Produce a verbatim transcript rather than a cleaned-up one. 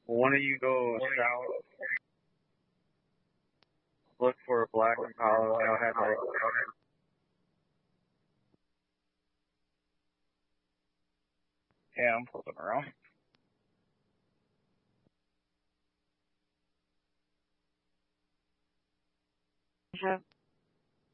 One of you go south, look for a black Impala. I'll have like, Yeah, I'm flipping around. Have